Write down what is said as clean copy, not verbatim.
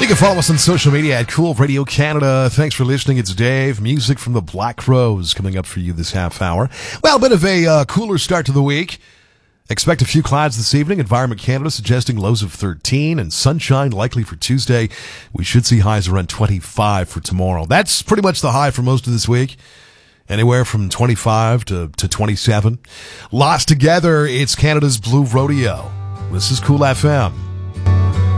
can follow us on social media at Cool Radio Canada. Thanks for listening. It's Dave. Music from the Black Crowes coming up for you this half hour. Well, a bit of a cooler start to the week. Expect a few clouds this evening. Environment Canada suggesting lows of 13 and sunshine likely for Tuesday. We should see highs around 25 for tomorrow. That's pretty much the high for most of this week. Anywhere from 25 to 27. Lost together, it's Canada's Blue Rodeo. This is Cool FM.